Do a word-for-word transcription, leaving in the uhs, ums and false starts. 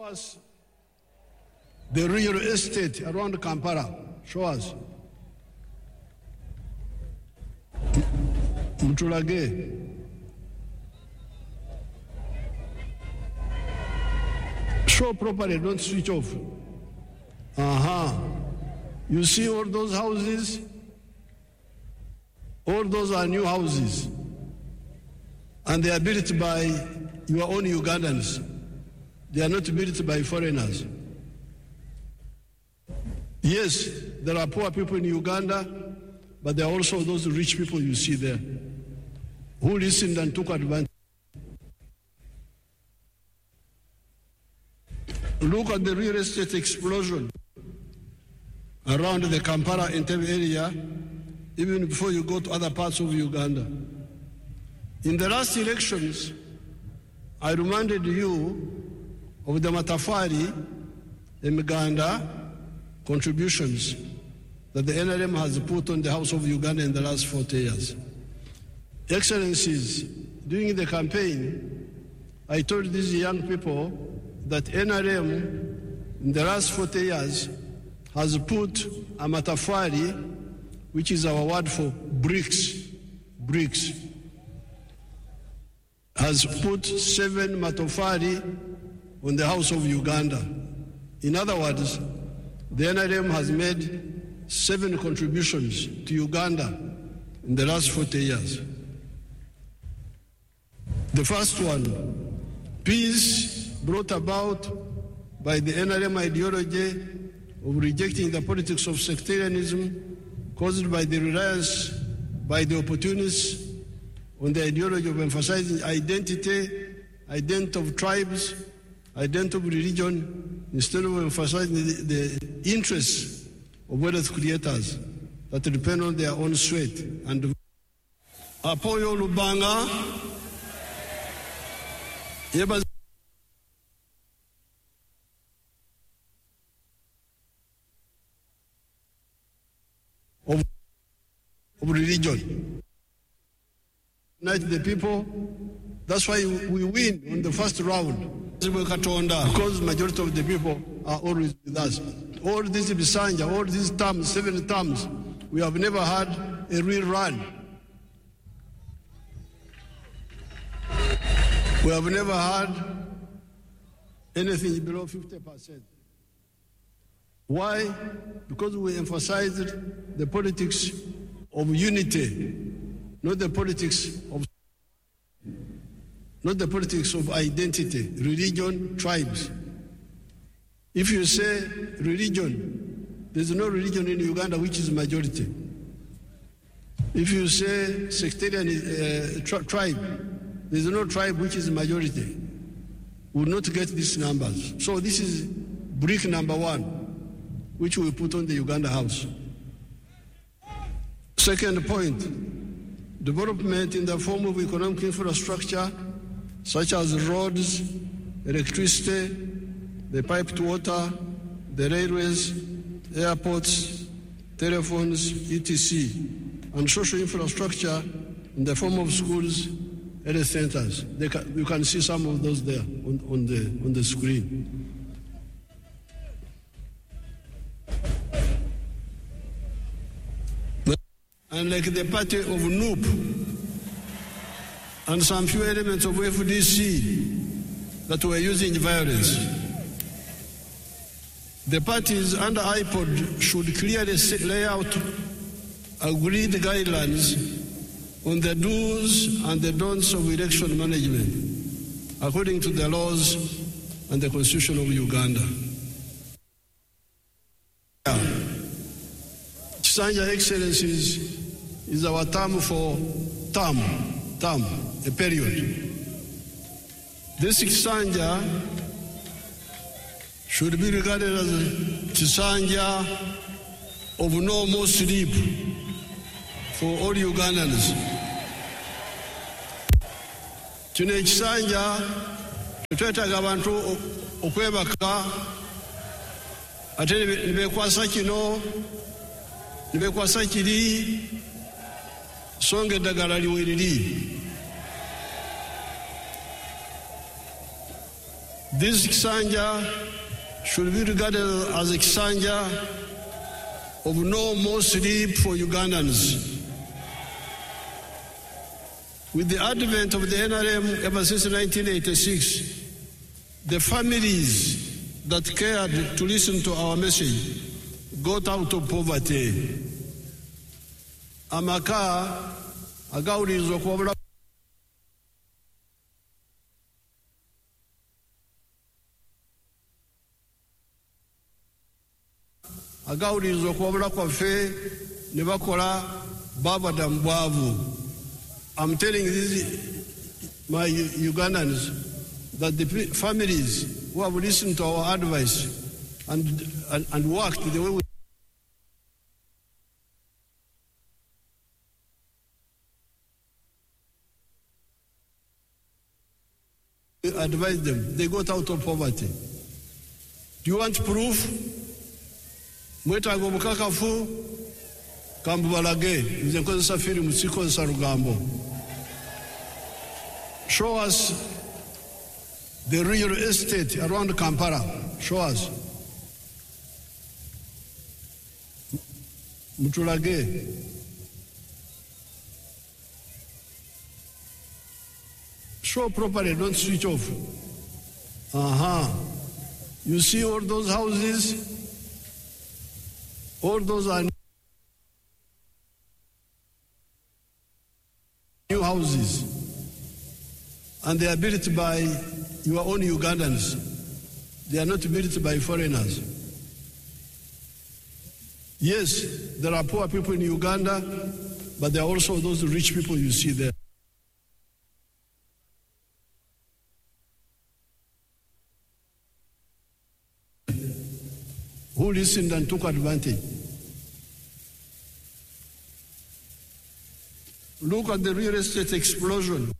us the real estate around Kampala. Show us. Mutulage. Show properly, don't switch off. Uh-huh. You see all those houses? All those are new houses. And they are built by your own Ugandans. They are not built by foreigners. Yes, there are poor people in Uganda, but there are also those rich people you see there who listened and took advantage. Look at the real estate explosion around the Kampala Entebbe area, even before you go to other parts of Uganda. In the last elections, I reminded you of the Matafari, the Muganda contributions that the N R M has put on the House of Uganda in the last forty years. Excellencies, during the campaign, I told these young people that N R M in the last forty years has put a matafari, which is our word for bricks, bricks, has put seven matafari on the House of Uganda. In other words, the N R M has made seven contributions to Uganda in the last forty years. The first one, peace brought about by the N R M ideology of rejecting the politics of sectarianism caused by the reliance by the opportunists on the ideology of emphasizing identity, identity of tribes, identity of religion, instead of emphasizing the, the interests of wealth creators that depend on their own sweat. And Apoyo Lubanga, Yeba Of, of religion. Unite the people. That's why we win on the first round. Because the majority of the people are always with us. All these Bisanja, all these terms, seven terms, we have never had a real run. We have never had anything below fifty percent. Why? Because we emphasized the politics of unity, not the politics of not the politics of identity, religion, tribes. If you say religion, there's no religion in Uganda which is majority. If you say sectarian uh, tri- tribe, there's no tribe which is majority. We will not get these numbers. So this is brick number one, which we put on the Uganda House. Second point, development in the form of economic infrastructure, such as roads, electricity, the piped water, the railways, airports, telephones, et cetera, and social infrastructure in the form of schools, health centers. They can, you can see some of those there on, on, the, on the screen. And like the party of N U P and some few elements of F D C that were using violence. The parties under I P O D should clearly lay out agreed guidelines on the do's and the don'ts of election management according to the laws and the Constitution of Uganda. Chisanja Excellencies is our term for term, term, a period. This Chisanja should be regarded as a Chisanja of no more sleep for all Ugandans. Kino Chisanja twetaaga abantu okwebaka ate nibekwasa kino nibekwasa kiri songa eddagala liwe liri. This Kisanja should be regarded as a Kisanja of no more sleep for Ugandans. With the advent of the N R M ever since nineteen eighty-six, the families that cared to listen to our message got out of poverty. Amaka agawulirizwa okuwabula agawulirizwa okuwabula kwaffe ne bakola babada mu bwavu. I'm telling these, my Ugandans, that the families who have listened to our advice and, and, and worked the way we advised them, they got out of poverty. Do you want proof? Mwetaga obukakafu kambubalage nze nkozesa firimu sikozesa lugambo. Show us the real estate around Kampala. Show us. Mutulage. Show properly, don't switch off. Uh-huh. You see all those houses? All those are new houses. And they are built by your own Ugandans. They are not built by foreigners. Yes, there are poor people in Uganda, but there are also those rich people you see there. Who listened and took advantage. Look at the real estate explosion.